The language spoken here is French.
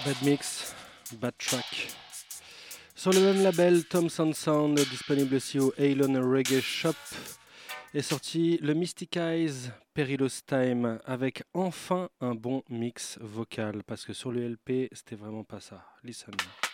Bad mix, bad track. Sur le même label, Tom Sound, disponible aussi au Alon Reggae Shop, est sorti le Mystic Eyes Perilous Time avec enfin un bon mix vocal parce que sur le LP, c'était vraiment pas ça. Listen.